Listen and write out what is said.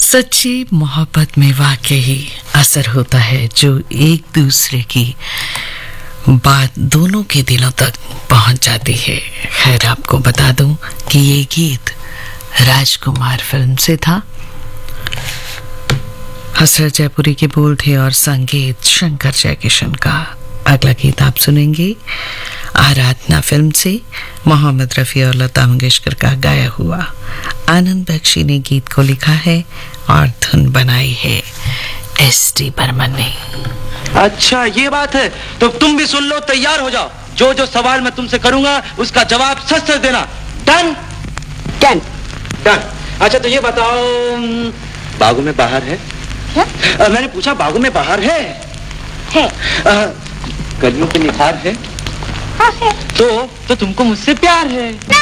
सच्ची मोहब्बत में वाकई असर होता है जो एक दूसरे की बात दोनों के दिलों तक पहुंच जाती है। खैर, आपको बता दूं कि ये गीत राजकुमार फिल्म से था। हसरत जयपुरी के बोल थे और संगीत शंकर जयकिशन का। अगला गीत आप सुनेंगे आराधना फिल्म से, मोहम्मद रफ़ी और लता मंगेशकर का गाया हुआ। आनंद बख्शी ने गीत को लिखा है और धुन बनाई है एस.डी. बर्मन ने। अच्छा ये बात है, तो तुम भी सुन लो, तैयार हो जाओ। जो जो सवाल मैं तुमसे करूंगा उसका जवाब सच सच देना। Done done done. अच्छा तो ये बताओ, बागों में बाहर है? मैंने पूछा बागों में बाहर है? कलियों पे निखार है? हाँ है। तो तुमको मुझसे प्यार है?